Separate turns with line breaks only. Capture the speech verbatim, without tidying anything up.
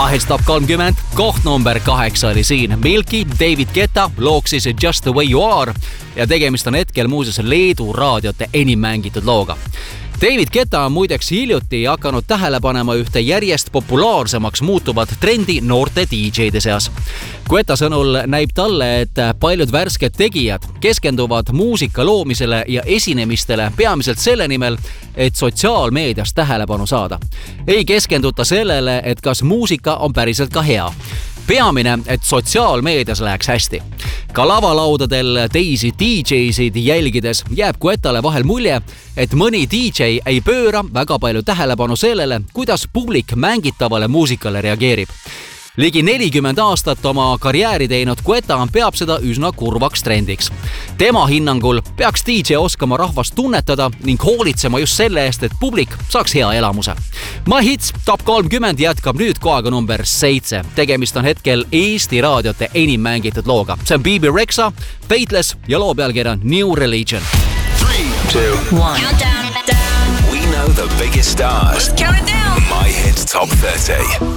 Mahits Top kolmkümmend, koht number kaheksa oli siin Milky, David Guetta, looksis Just the way you are ja tegemist on hetkel muuseas Leedu raadiote enim mängitud looga. David Guetta on muideks hiljuti hakanud tähele panema ühte järjest populaarsemaks muutuvat trendi noorte D J-de seas. Guetta sõnul näib talle, et paljud värsked tegijad keskenduvad muusika loomisele ja esinemistele peamiselt selle nimel, et sotsiaalmeedias tähelepanu saada. Ei keskenduta sellele, et kas muusika on päriselt ka hea. Peamine, et sotsiaalmeedias läheks hästi. Ka lavalaudadel teisi D J-sid jälgides jääb Guettale vahel mulje, et mõni D J ei pööra väga palju tähelepanu sellele, kuidas publik mängitavale muusikale reageerib. Ligi nelikümmend aastat oma karjääri teinud Guetta peab seda üsna kurvaks trendiks. Tema hinnangul peaks D J oskama rahvast tunnetada ning hoolitsema just selle eest, et publik saaks hea elamuse. Mahits Top kolmkümmend jätkab nüüd kohaga number seitse. Tegemist on hetkel Eesti raadiote enim mängitud looga. See on B B Rexha, Faithless ja loo pealkiri on New Religion.
three, two, one.
Countdown.
We know the biggest stars.
Count it down.
My Hits Top thirty.